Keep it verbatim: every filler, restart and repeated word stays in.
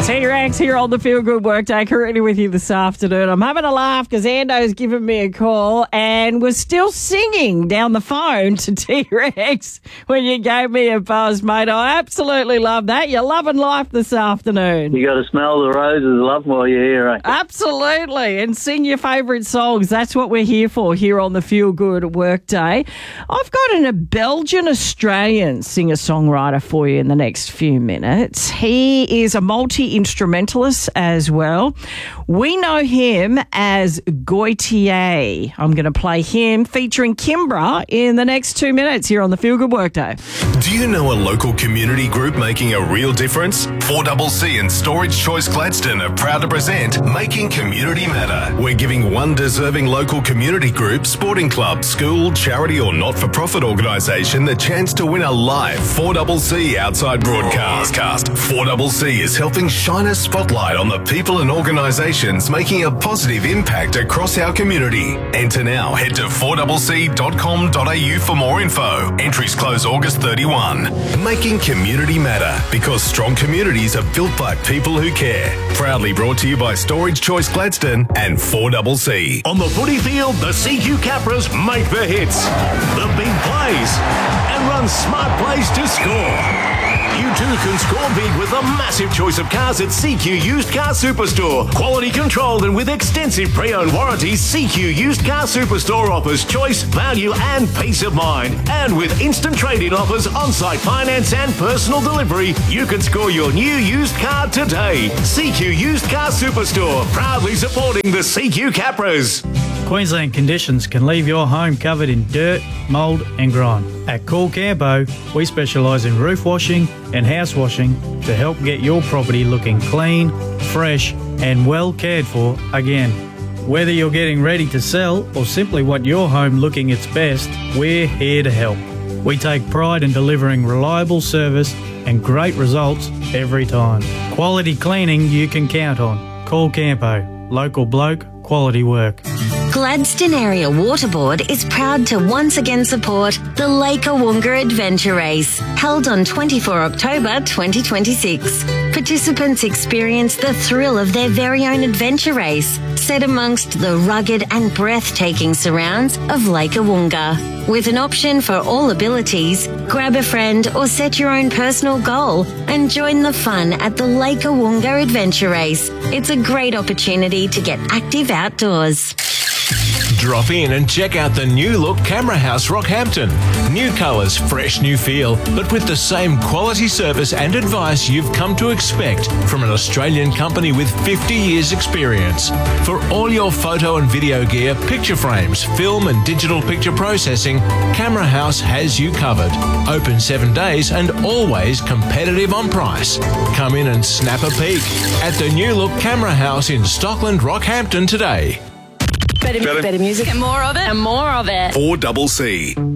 T-Rex here on the Feel Good Workday, currently with you this afternoon. I'm having a laugh because Ando's given me a call and was still singing down the phone to T-Rex when you gave me a buzz, mate. I absolutely love that. You're loving life this afternoon. You got to smell the roses of love while you're here, eh? Absolutely. And sing your favourite songs. That's what we're here for here on the Feel Good Workday. I've got an, a Belgian-Australian singer-songwriter for you in the next few minutes. He is a multi-instrumentalist as well. We know him as Goitier. I'm going to play him featuring Kimbra in the next two minutes here on the Feel Good Workday. Do you know a local community group making a real difference? four C C and Storage Choice Gladstone are proud to present Making Community Matter. We're giving one deserving local community group, sporting club, school, charity or not-for-profit organisation the chance to win a live four C C outside broadcast. four C C is helping shine a spotlight on the people and organisations making a positive impact across our community. Enter now. Head to four c c dot com dot a u for more info. Entries close August thirty-first. Making Community Matter, because strong communities are built by people who care. Proudly brought to you by Storage Choice Gladstone and four C C. On the footy field, the C Q Capras make the hits, the big plays, and run smart plays to score. You too can score big with a massive choice of cars at C Q Used Car Superstore. Quality controlled and with extensive pre-owned warranties, C Q Used Car Superstore offers choice, value and peace of mind. And with instant trade-in offers, on-site finance and personal delivery, you can score your new used car today. C Q Used Car Superstore, proudly supporting the C Q Capras. Queensland conditions can leave your home covered in dirt, mould and grime. At Cool Campo, we specialise in roof washing and house washing to help get your property looking clean, fresh and well cared for again. Whether you're getting ready to sell or simply want your home looking its best, we're here to help. We take pride in delivering reliable service and great results every time. Quality cleaning you can count on. Call Campo. Local bloke, quality work. Gladstone Area Water Board is proud to once again support the Lake Awunga Adventure Race, held on the twenty-fourth of October twenty twenty-six. Participants experience the thrill of their very own adventure race, set amongst the rugged and breathtaking surrounds of Lake Awunga. With an option for all abilities, grab a friend or set your own personal goal and join the fun at the Lake Awunga Adventure Race. It's a great opportunity to get active outdoors. Drop in and check out the new look Camera House Rockhampton. New colours, fresh new feel, but with the same quality service and advice you've come to expect from an Australian company with fifty years experience. For all your photo and video gear, picture frames, film and digital picture processing, Camera House has you covered. Open seven days and always competitive on price. Come in and snap a peek at the new look Camera House in Stockland, Rockhampton today. Better, better, better music and more of it and more of it. four C C.